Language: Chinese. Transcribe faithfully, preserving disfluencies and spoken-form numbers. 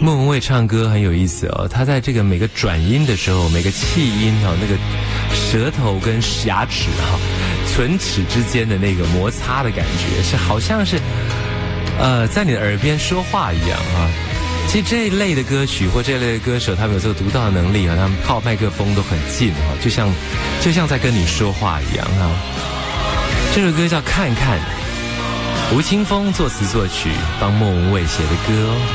莫文蔚唱歌很有意思哦，他在这个每个转音的时候，每个气音哈、哦，那个舌头跟牙齿哈、哦、唇齿之间的那个摩擦的感觉，是好像是呃在你的耳边说话一样啊。其实这一类的歌曲或这一类的歌手，他们有这个独到的能力啊，他们靠麦克风都很近啊，就像就像在跟你说话一样啊。这首歌叫《看看》，吴青峰作词作曲，帮莫文蔚写的歌哦。